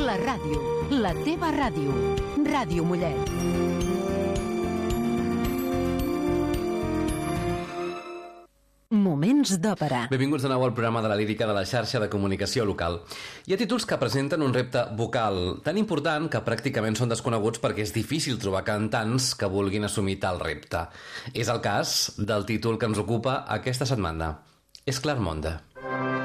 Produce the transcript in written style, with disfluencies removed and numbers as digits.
La ràdio, la teva ràdio. Ràdio Mollet. Moments d'òpera. Benvinguts de nou al programa de la lírica de la xarxa de comunicació local. Hi ha títols que presenten un repte vocal tan important que pràcticament són desconeguts perquè és difícil trobar cantants que vulguin assumir tal repte. És el cas del títol que ens ocupa aquesta setmana. És Claremonde.